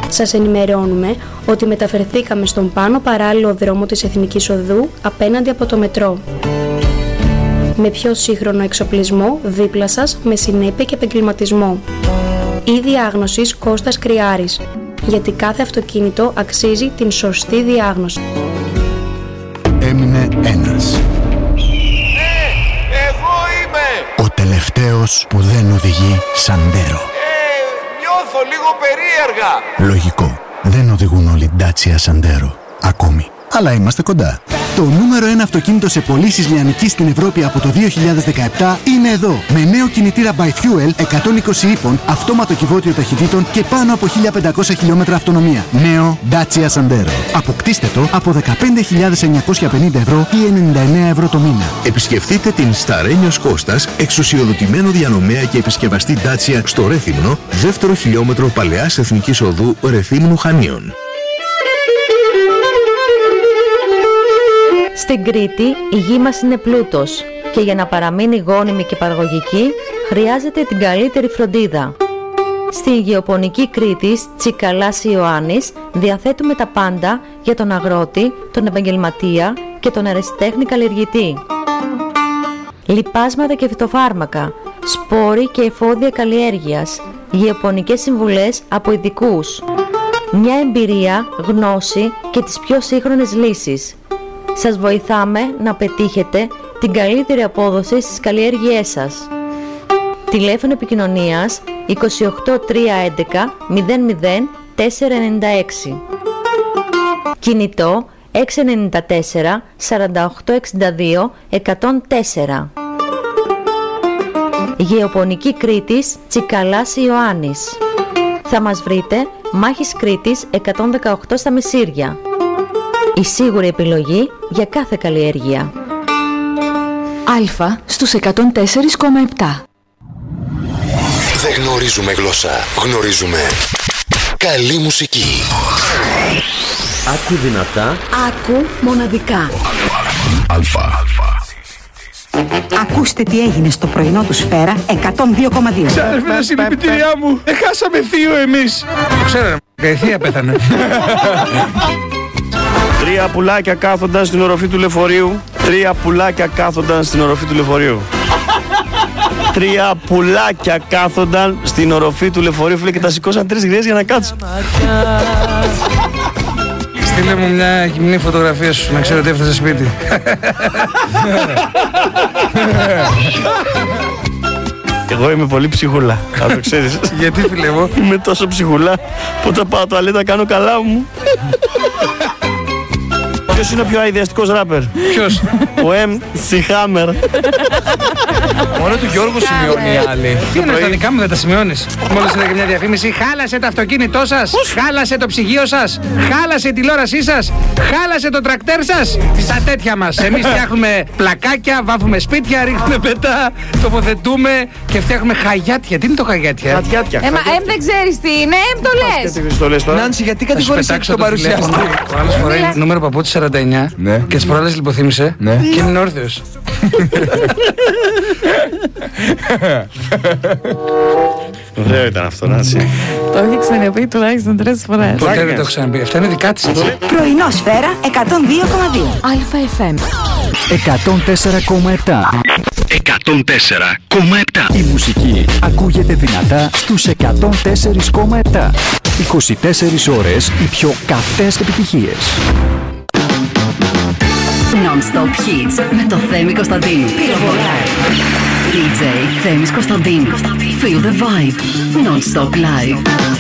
Σας ενημερώνουμε ότι μεταφερθήκαμε στον πάνω παράλληλο δρόμο της Εθνικής Οδού απέναντι από το μετρό. Με πιο σύγχρονο εξοπλισμό δίπλα σας, με συνέπεια και επαγγελματισμό. Η διάγνωση Κώστας Κρυάρης, γιατί κάθε αυτοκίνητο αξίζει την σωστή διάγνωση. Έμεινε ένας. Εγώ είμαι! Ο τελευταίος που δεν οδηγεί Σαντέρο. Νιώθω λίγο περίεργα. Λογικό. Δεν οδηγούν όλοι Dacia Sandero. Ακόμη. Αλλά είμαστε κοντά. Το νούμερο 1 αυτοκίνητο σε πωλήσεις λιανικής στην Ευρώπη από το 2017 είναι εδώ. Με νέο κινητήρα by Fuel 120 ύπων, αυτόματο κυβότιο ταχυτήτων και πάνω από 1500 χιλιόμετρα αυτονομία. Νέο Dacia Sandero. Αποκτήστε το από 15.950 ευρώ ή 99 ευρώ το μήνα. Επισκεφτείτε την Σταρένιος Κώστας, εξουσιοδοτημένο διανομέα και επισκευαστή Dacia στο Ρέθυμνο, δεύτερο χιλιόμετρο Παλαιάς Εθνικής Οδού Ρεθύμνου Χανίων. Στην Κρήτη η γη μας είναι πλούτος και για να παραμείνει γόνιμη και παραγωγική χρειάζεται την καλύτερη φροντίδα. Στη Γεωπονική Κρήτης Τσικαλάς Ιωάννης διαθέτουμε τα πάντα για τον αγρότη, τον επαγγελματία και τον ερασιτέχνη καλλιεργητή. Λιπάσματα και φυτοφάρμακα, σπόροι και εφόδια καλλιέργειας, γεωπονικές συμβουλές από ειδικούς. Μια εμπειρία, γνώση και τις πιο σύγχρονες λύσεις. Σας βοηθάμε να πετύχετε την καλύτερη απόδοση στις καλλιέργειές σας. Τηλέφωνο επικοινωνίας 28 311 00 496. Κινητό 694 48 62 104. Γεωπονική Κρήτης Τσικαλάς Ιωάννης. Θα μας βρείτε Μάχης Κρήτης 118 στα Μεσίρια. Η σίγουρη επιλογή για κάθε καλλιέργεια. Αλφα στους 104,7. Δεν γνωρίζουμε γλώσσα, γνωρίζουμε καλή μουσική. Άκου δυνατά. Άκου μοναδικά. Αλφα. Ακούστε τι έγινε στο πρωινό του Σφαίρα 102,2. Ξάρε, συλληπιτήριά μου. Χάσαμε θείο εμείς. Το ξέρω, η θεία πέθανε. 3 πουλάκια κάθονταν στην οροφή του λεωφορείου. 3 πουλάκια κάθονταν στην οροφή του λεωφορείου. 3 πουλάκια κάθονταν στην οροφή του λεωφορείου, φίλε, και τα σηκώσαν 3 γριές για να κάτσουν. Στείλε μου μια γυμνή φωτογραφία σου, να ξέρω ότι έφτασε σπίτι. Εγώ είμαι πολύ ψυχούλα, θα το ξέρεις. Γιατί, φίλε, εγώ είμαι τόσο ψυχούλα που όταν πάω τουαλέτα κάνω καλά μου. Ποιος είναι ο πιο αηδιαστικός ράπερ? Ποιος? Ο MC Hammer. Μόνο του Γιώργου σημειώνει οι άλλοι. Τι είναι, τα δικά μου δεν τα σημειώνεις? Μόλις είδα και μια διαφήμιση, χάλασε το αυτοκίνητό σας, χάλασε το ψυγείο σας, χάλασε η τηλεόρασή σας, χάλασε το τρακτέρ σας. Στα τέτοια μας. Εμείς φτιάχνουμε πλακάκια, βάφουμε σπίτια, ρίχνουμε πετά, τοποθετούμε και φτιάχνουμε χαγιάτια. Τι είναι το χαγιάτια? Χατιάτια. Δεν ξέρεις τι είναι, το λες. Νάνση, γιατί κατηγορείς τον παρουσιαστή? Ο άλλος φοράει νούμερο παπούτσι 49 και τις προάλλες λιποθύμησε και είναι όρθιος. Ωραίο ήταν αυτό, Νάνση. Το έχει ξαναπεί τουλάχιστον 3 φορές. Ποτέ δεν το έχω ξαναπεί. Αυτά είναι δικά της. Πρωινό Σφαίρα 102,2. Αλφα FM 104,7. 104,7. Η μουσική ακούγεται δυνατά στους 104,7. 24 ώρες οι πιο καυτές επιτυχίες. Non-stop hits με το Θέμη Κωνσταντίνου. DJ Θέμης Κωνσταντίνου. Feel the vibe. Non-stop live.